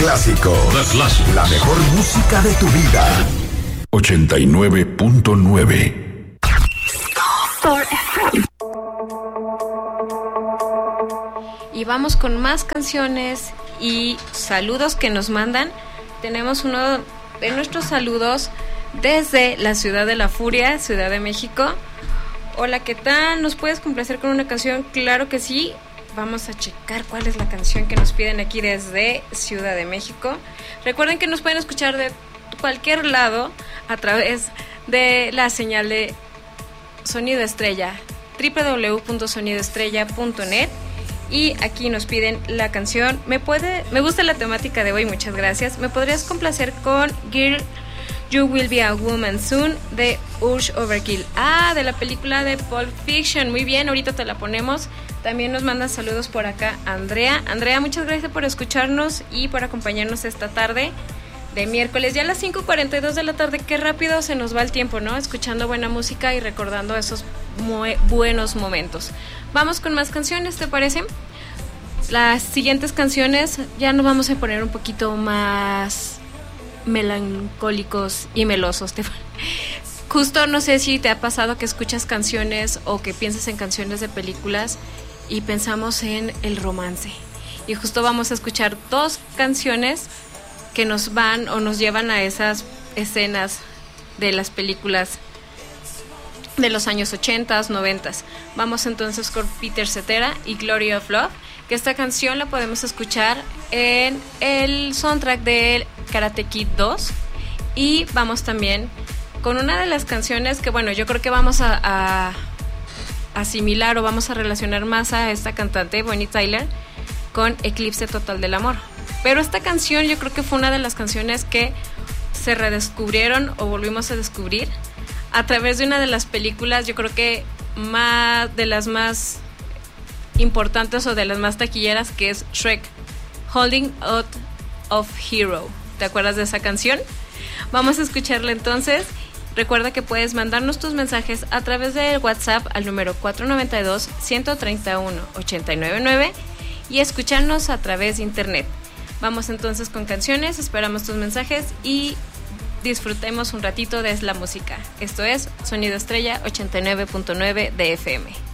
Clásico. La mejor música de tu vida. 89.9. Y vamos con más canciones y saludos que nos mandan. Tenemos uno de nuestros saludos desde la Ciudad de la Furia, Ciudad de México. Hola, ¿qué tal? ¿Nos puedes complacer con una canción? Claro que sí. Vamos a checar cuál es la canción que nos piden aquí desde Ciudad de México. Recuerden que nos pueden escuchar de cualquier lado a través de la señal de Sonido Estrella, www.sonidoestrella.net. Y aquí nos piden la canción. Me gusta la temática de hoy, muchas gracias. ¿Me podrías complacer con Girl, You Will Be a Woman Soon de Urge Overkill? De la película de Pulp Fiction. Muy bien, ahorita te la ponemos. También nos manda saludos por acá Andrea. Andrea, muchas gracias por escucharnos y por acompañarnos esta tarde de miércoles. Ya a las 5:42 de la tarde, qué rápido se nos va el tiempo, ¿no? Escuchando buena música y recordando esos muy buenos momentos. Vamos con más canciones, ¿te parece? Las siguientes canciones ya nos vamos a poner un poquito más melancólicos y melosos. Justo no sé si te ha pasado que escuchas canciones o que piensas en canciones de películas y pensamos en el romance. Y justo vamos a escuchar dos canciones que nos van o nos llevan a esas escenas de las películas de los años 80s, 90s. Vamos entonces con Peter Cetera y Glory of Love, que esta canción la podemos escuchar en el soundtrack de Karate Kid 2. Y vamos también con una de las canciones que, bueno, yo creo que vamos a asimilar o vamos a relacionar más a esta cantante, Bonnie Tyler, con Eclipse Total del Amor. Pero esta canción yo creo que fue una de las canciones que se redescubrieron o volvimos a descubrir a través de una de las películas, yo creo que de las más importantes o de las más taquilleras, que es Shrek, Holding Out of Hero. ¿Te acuerdas de esa canción? Vamos a escucharla entonces. Recuerda que puedes mandarnos tus mensajes a través del WhatsApp al número 492-131-899 y escucharnos a través de internet. Vamos entonces con canciones, esperamos tus mensajes y disfrutemos un ratito de la música. Esto es Sonido Estrella 89.9 de FM.